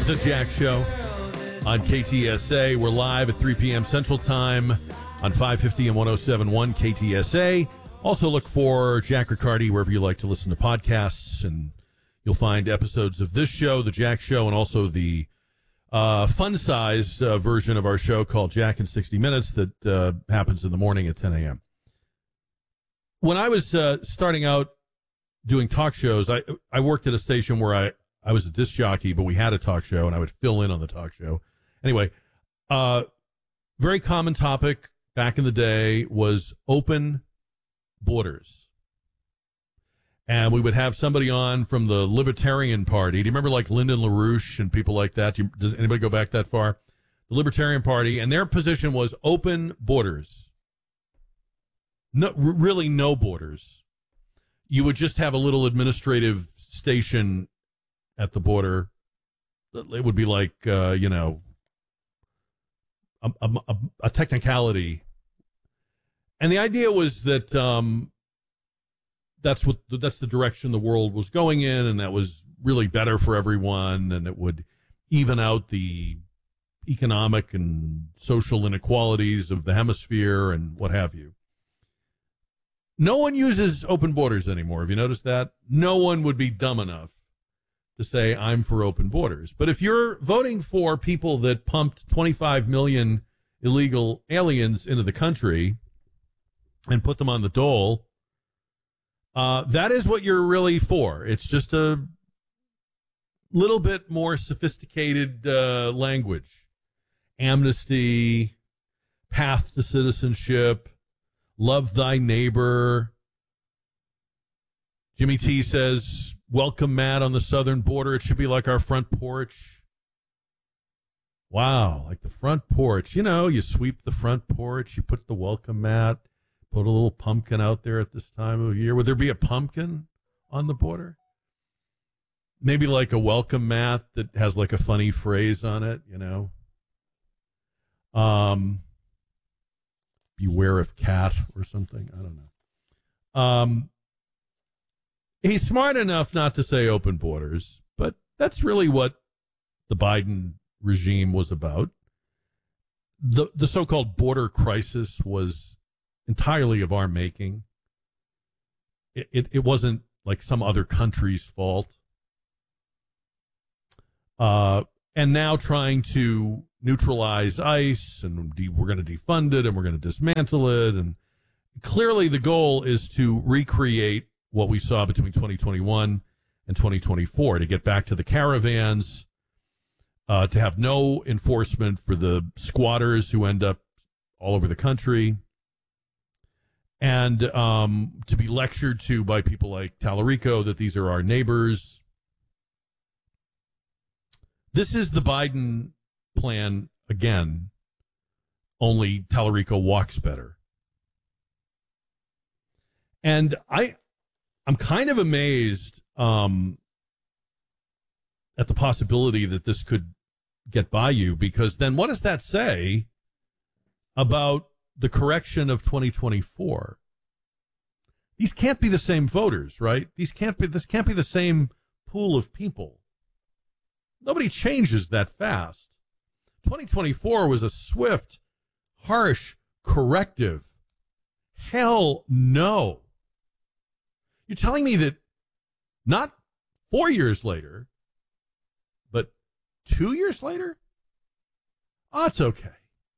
The Jack Show on KTSA. We're live at 3 p.m. Central Time on 550 and 107.1 KTSA. Also look for Jack Riccardi wherever you like to listen to podcasts, and you'll find episodes of this show, The Jack Show, and also the fun-sized version of our show called Jack in 60 Minutes that happens in the morning at 10 a.m. When I was starting out doing talk shows, I worked at a station where I was a disc jockey, but we had a talk show, and I would fill in on the talk show. Anyway, very common topic back in the day was open borders. And we would have somebody on from the Libertarian Party. Do you remember like Lyndon LaRouche and people like that? Does anybody go back that far? The Libertarian Party, and their position was open borders. No, really no borders. You would just have a little administrative station at the border. It would be like, a technicality. And the idea was that that's the direction the world was going in, and that was really better for everyone, and it would even out the economic and social inequalities of the hemisphere and what have you. No one uses open borders anymore. Have you noticed that? No one would be dumb enough to say, I'm for open borders. But if you're voting for people that pumped 25 million illegal aliens into the country and put them on the dole, that is what you're really for. It's just a little bit more sophisticated language. Amnesty, path to citizenship, love thy neighbor. Jimmy T says, welcome mat on the southern border. It should be like our front porch. Wow, like the front porch. You know, you sweep the front porch, you put the welcome mat, put a little pumpkin out there at this time of year. Would there be a pumpkin on the border? Maybe like a welcome mat that has like a funny phrase on it, you know. Beware of cat or something. I don't know. He's smart enough not to say open borders, but that's really what the Biden regime was about. The so-called border crisis was entirely of our making. It wasn't like some other country's fault. And now trying to neutralize ICE, and we're going to defund it, and we're going to dismantle it. And clearly the goal is to recreate what we saw between 2021 and 2024, to get back to the caravans, to have no enforcement for the squatters who end up all over the country, and to be lectured to by people like Tallarico that these are our neighbors. This is the Biden plan again, only Tallarico walks better. And I'm kind of amazed at the possibility that this could get by you, because then what does that say about the correction of 2024? These can't be the same voters, right? This can't be the same pool of people. Nobody changes that fast. 2024 was a swift, harsh corrective. Hell no. You're telling me that not 4 years later, but 2 years later? Oh, it's okay.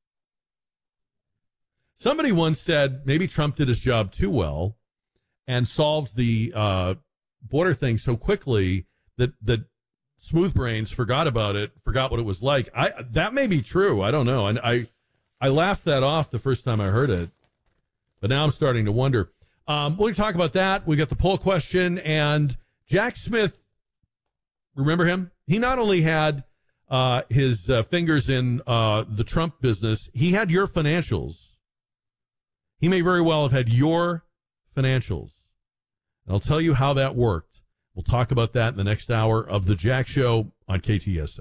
Somebody once said maybe Trump did his job too well and solved the border thing so quickly that smooth brains forgot about it, forgot what it was like. That may be true. I don't know. And I laughed that off the first time I heard it, but now I'm starting to wonder. We're going to talk about that. We got the poll question, and Jack Smith, remember him? He not only had his fingers in the Trump business, he had your financials. He may very well have had your financials. And I'll tell you how that worked. We'll talk about that in the next hour of The Jack Show on KTSA.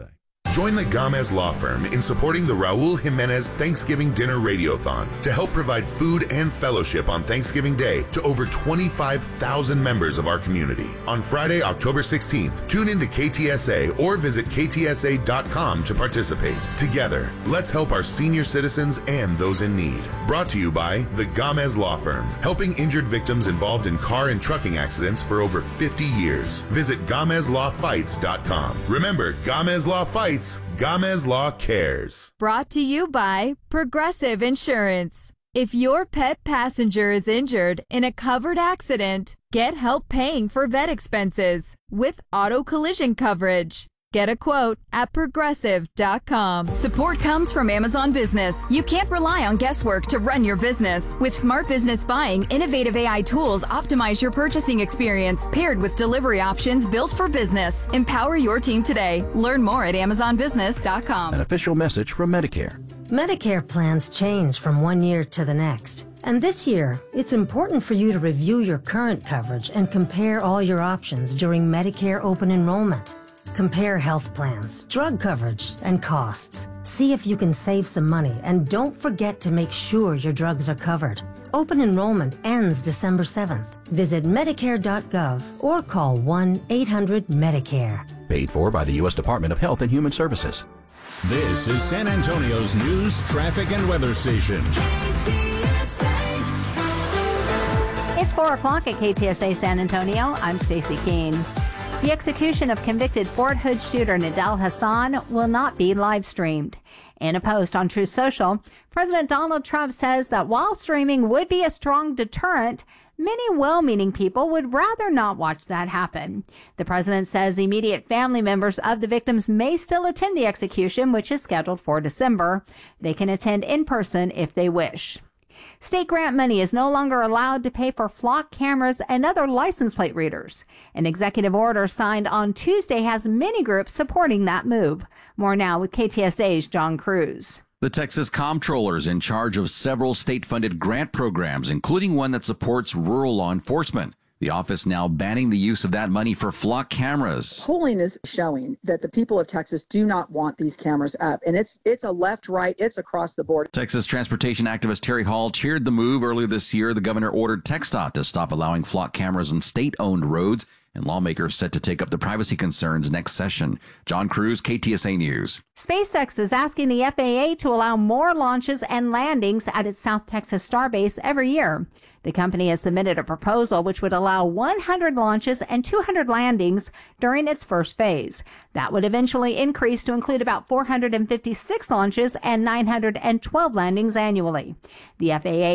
Join the Gamez Law Firm in supporting the Raul Jimenez Thanksgiving Dinner Radiothon to help provide food and fellowship on Thanksgiving Day to over 25,000 members of our community. On Friday, October 16th, tune into KTSA or visit ktsa.com to participate. Together, let's help our senior citizens and those in need. Brought to you by the Gamez Law Firm, helping injured victims involved in car and trucking accidents for over 50 years. Visit GamezLawFights.com. Remember, Gamez Law Fights, Gamez Law Cares. Brought to you by Progressive Insurance. If your pet passenger is injured in a covered accident, get help paying for vet expenses with auto collision coverage. Get a quote at Progressive.com. Support comes from Amazon Business. You can't rely on guesswork to run your business. With Smart Business Buying, innovative AI tools optimize your purchasing experience, paired with delivery options built for business. Empower your team today. Learn more at AmazonBusiness.com. An official message from Medicare. Medicare plans change from one year to the next. And this year, it's important for you to review your current coverage and compare all your options during Medicare open enrollment. Compare health plans, drug coverage, and costs. See if you can save some money, and don't forget to make sure your drugs are covered. Open enrollment ends December 7th. Visit Medicare.gov or call 1-800-MEDICARE. Paid for by the U.S. Department of Health and Human Services. This is San Antonio's news, traffic, and weather station. It's 4 o'clock at KTSA San Antonio. I'm Stacy Keene. The execution of convicted Fort Hood shooter Nidal Hasan will not be live streamed. In a post on Truth Social, President Donald Trump says that while streaming would be a strong deterrent, many well-meaning people would rather not watch that happen. The president says immediate family members of the victims may still attend the execution, which is scheduled for December. They can attend in person if they wish. State grant money is no longer allowed to pay for flock cameras and other license plate readers. An executive order signed on Tuesday has many groups supporting that move. More now with KTSA's John Cruz. The Texas Comptroller is in charge of several state-funded grant programs, including one that supports rural law enforcement. The office now banning the use of that money for flock cameras. Polling is showing that the people of Texas do not want these cameras up. And it's a left, right, it's across the board. Texas transportation activist Terry Hall cheered the move. Earlier this year, the governor ordered TxDOT to stop allowing flock cameras on state-owned roads, and lawmakers set to take up the privacy concerns next session. John Cruz, KTSA News. SpaceX is asking the FAA to allow more launches and landings at its South Texas Starbase every year. The company has submitted a proposal which would allow 100 launches and 200 landings during its first phase. That would eventually increase to include about 456 launches and 912 landings annually. The FAA